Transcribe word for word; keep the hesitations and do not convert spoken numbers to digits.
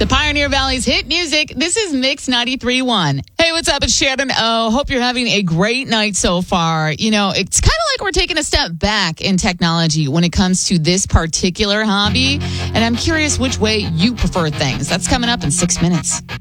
The Pioneer Valley's hit music. This is Mix ninety-three point one. Hey, what's up? It's Shannon O. Hope you're having a great night so far. You know, it's kind of like we're taking a step back in technology when it comes to this particular hobby. And I'm curious which way you prefer things. That's coming up in six minutes.